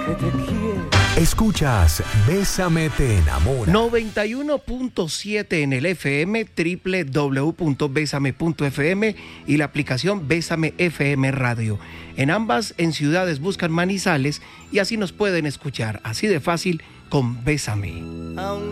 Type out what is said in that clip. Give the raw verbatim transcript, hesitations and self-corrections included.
que te quiero. Escuchas Bésame te enamora. noventa y uno punto siete en el F M, doble u doble u doble u punto bésame punto f m y la aplicación Bésame F M Radio. En ambas en ciudades buscan Manizales y así nos pueden escuchar, así de fácil con Bésame. Aún